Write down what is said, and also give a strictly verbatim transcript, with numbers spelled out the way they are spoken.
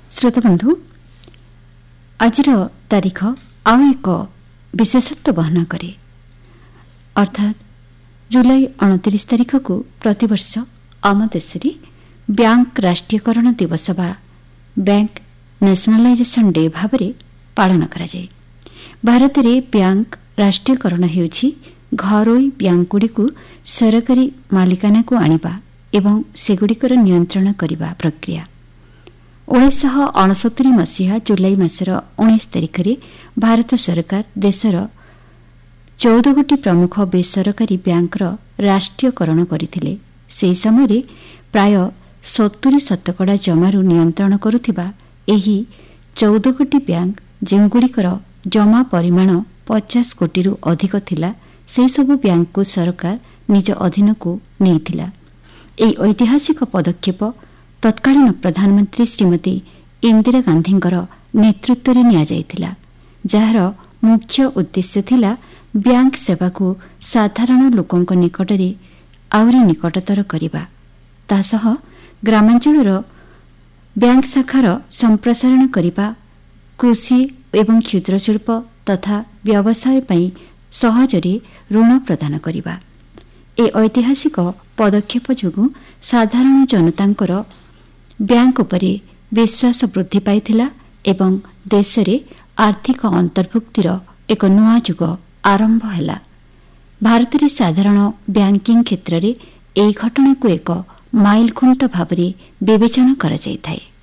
श्रोताबंधु आज तारीख आउ एक विशेषत्व बहन करे अर्थात जुलाई अणतीस तारीख को प्रतिवर्ष आम देश में बैंक राष्ट्रीयकरण दिवस बा बैंक नेशनलाइजेशन डे भाव में पालन करा जाए। भारत में बैंक राष्ट्रीयकरण होउछि घरोई बैंकगुड़ी को सरकारी मालिकाना को आनिबा एवं सेगुड़िकर नियंत्रण करिबा प्रक्रिया। उन्नीस अणसतुरी मसीहा जुलाई मासर उन्नीस तारिख में भारत सरकार देशर चौदह गोटी प्रमुख बेसरकारी बैंकर राष्ट्रीयकरण करथिले। सेही समय प्राय सत्तरी शतकड़ा जमारू नियंत्रण करुथिबा एही चौदह गोटी बैंक जेउगुड़िकर जमा परिमाण पचास कोटी रु अधिक थिला से सबु बैंक को सरकार निज अधीन को नेइथिला। एही ऐतिहासिक पदक्षेप तत्कालीन प्रधानमंत्री श्रीमती इंदिरा गांधींकर नेतृत्व में निया जायथिला, जार मुख्य उद्देश्य थिला बैंक सेवा को साधारण लोकंक निकटरे आउरी निकटतर करिबा, तासह ग्रामांचलर बैंक शाखार संप्रसारण करिबा, कृषि एवं क्षुद्र शिल्प तथा व्यवसाय पई सहजरे ऋण प्रदान करिबा। ए ऐतिहासिक पदक्षेप जोगु साधारण जनतांकर बैंक उपरे विश्वास वृद्धि पाइथिला एवं देश रे आर्थिक अंतर्भुक्तिर एक नूआ जुग आरंभ हैला। भारत रे साधारण बैंकिंग क्षेत्र रे एई घटना को एक माइल खुंट भाव में विवेचना करा जायथाय।